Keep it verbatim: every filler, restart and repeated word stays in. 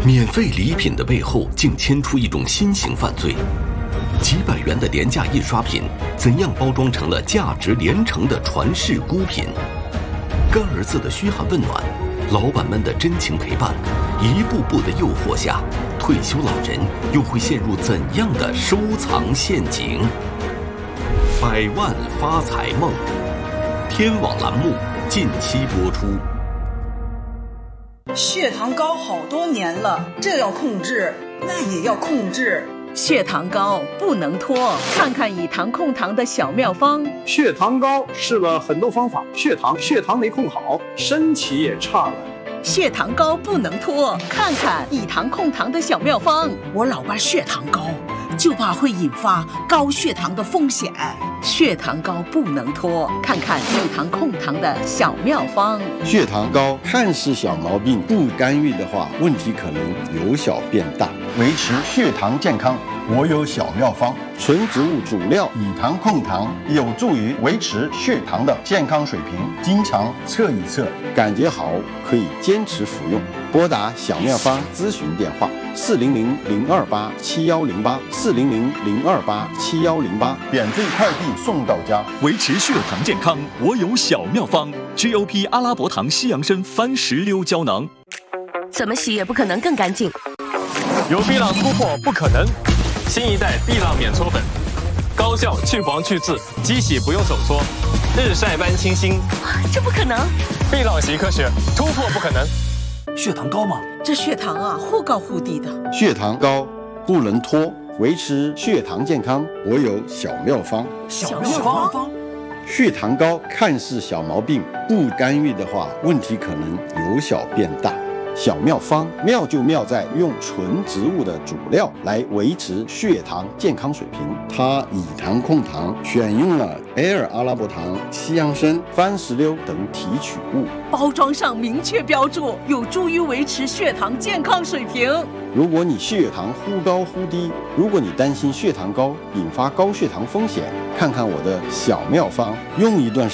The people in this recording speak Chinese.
免费礼品的背后竟牵出一种新型犯罪。几百元的廉价印刷品，怎样包装成了价值连城的传世孤品？干儿子的嘘寒问暖，老板们的真情陪伴，一步步的诱惑下，退休老人又会陷入怎样的收藏陷阱？百万发财梦，天网栏目近期播出。 血糖高好多年了，这要控制，那也要控制。 血糖高不能拖，看看以糖控糖的小妙方。 血糖高试了很多方法，血糖血糖没控好，身体也差了。 血糖高不能拖，看看以糖控糖的小妙方。 我老爸血糖高，就怕会引发高血糖的风险。 血糖高不能拖，看看以糖控糖的小妙方。 血糖高看似小毛病，不干预的话，问题可能由小变大。 维持血糖健康，我有小妙方。 纯植物主料以糖控糖，有助于维持血糖的健康水平。经常测一测， 感觉好可以坚持服用。拨打小妙方咨询电话：四零零零二八七幺零八，四零零零二八七幺零八， 免费快递送到家。 维持血糖健康，我有小妙方 ：G O P 阿拉伯糖西洋参番石榴胶囊。 怎么洗也不可能更干净。 有碧浪突破不可能，新一代碧浪免搓粉，高效去黄去渍，机洗不用手搓，日晒般清新。 这不可能！ 碧浪洗科学，突破不可能。 血糖高吗？ 这血糖啊，忽高忽低的。 血糖高不能拖，维持血糖健康，我有小妙方。 小妙方。 血糖高看似小毛病，不干预的话，问题可能由小变大。小妙方妙就妙在用纯植物的主料来维持血糖健康水平。它以糖控糖，选用了 Air 阿拉伯糖、西洋参、番石榴等提取物， 包装上明确标注，有助于维持血糖健康水平。 如果你血糖忽高忽低，如果你担心血糖高引发高血糖风险，看看我的小妙方，用一段